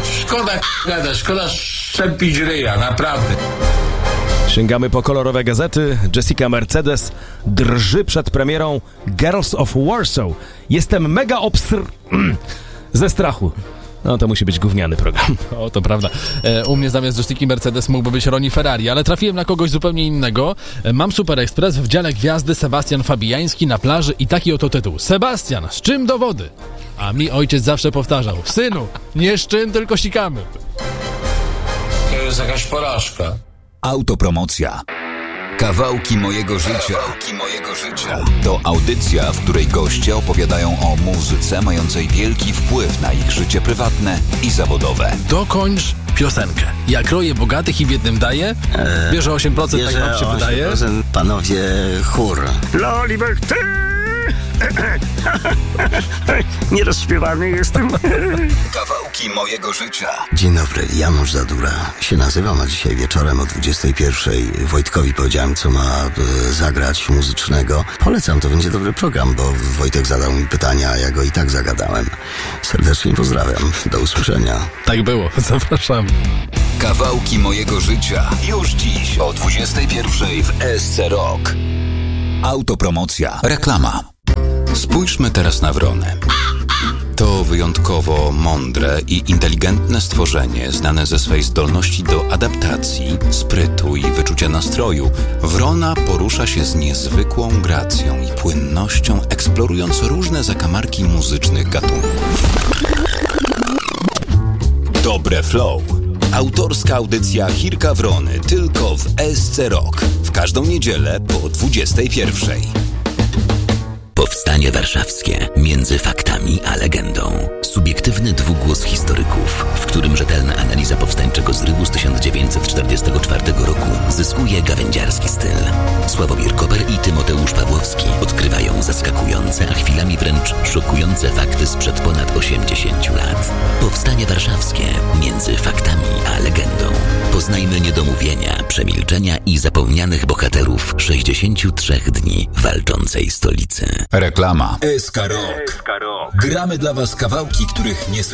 Szkoda gadać, szkoda szczepić ryja, naprawdę. Sięgamy po kolorowe gazety. Jessica Mercedes drży przed premierą Girls of Warsaw. Jestem mega ze strachu. No to musi być gówniany program. O, to prawda. U mnie zamiast Jessica Mercedes mógłby być Ronnie Ferrari, ale trafiłem na kogoś zupełnie innego. Mam Super Express w dziale gwiazdy Sebastian Fabijański na plaży i taki oto tytuł. Sebastian, z czym do wody? A mi ojciec zawsze powtarzał. Synu, nie z czym, tylko sikamy. To jest jakaś porażka. Autopromocja. Kawałki mojego życia. To audycja, w której goście opowiadają o muzyce mającej wielki wpływ na ich życie prywatne i zawodowe. Dokończ piosenkę. Jak roje bogatych i biednym daje? Bierze 8%, tak wam się wydaje? Panowie, chór. Lolibek, ty! Nierozśpiewany jestem. Kawałki mojego życia. Dzień dobry, Janusz Zadura się nazywam, a dzisiaj wieczorem o 21:00 Wojtkowi powiedziałem, co ma zagrać muzycznego. Polecam, to będzie dobry program, bo Wojtek zadał mi pytania, a ja go i tak zagadałem. Serdecznie pozdrawiam, do usłyszenia. Tak było, zapraszam. Kawałki mojego życia. Już dziś o 21:00 w SC Rock. Autopromocja. Reklama. Spójrzmy teraz na wronę. To wyjątkowo mądre i inteligentne stworzenie, znane ze swej zdolności do adaptacji, sprytu i wyczucia nastroju. Wrona porusza się z niezwykłą gracją i płynnością, eksplorując różne zakamarki muzycznych gatunków. Dobre flow. Autorska audycja Chirka Wrony tylko w SC Rock. W każdą niedzielę po 21:00. Powstanie warszawskie między faktami a legendą. Subiektywny dwugłos historyków, w którym rzetelna analiza powstańczego zrywu z 1944 roku zyskuje gawędziarski styl. Sławomir Koper i Tymoteusz Pawłowski odkrywają zaskakujące, a chwilami wręcz szokujące fakty sprzed ponad 80 lat. Powstanie warszawskie między faktami a legendą. Poznajmy niedomówienia, przemilczenia i zapomnianych bohaterów 63 dni walczącej stolicy. Reklama. SK Rock. Gramy dla was kawałki, których nie słyszeliście.